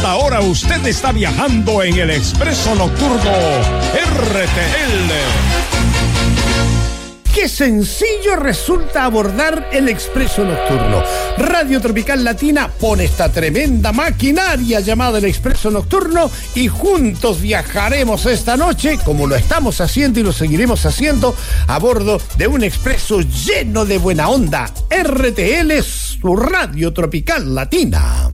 Ahora usted está viajando en el Expreso Nocturno RTL. Qué sencillo resulta abordar el Expreso Nocturno. Radio Tropical Latina pone esta tremenda maquinaria llamada el Expreso Nocturno y juntos viajaremos esta noche, como lo estamos haciendo y lo seguiremos haciendo, a bordo de un expreso lleno de buena onda. RTL, su Radio Tropical Latina.